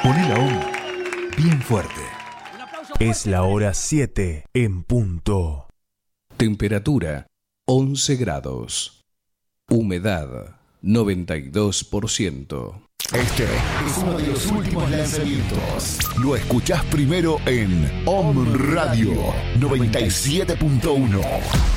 Poné la OM bien fuerte. Es la hora 7 en punto. Temperatura 11 grados. Humedad 92%. Este es uno de los últimos lanzamientos. Lo escuchás primero en OM Radio 97.1.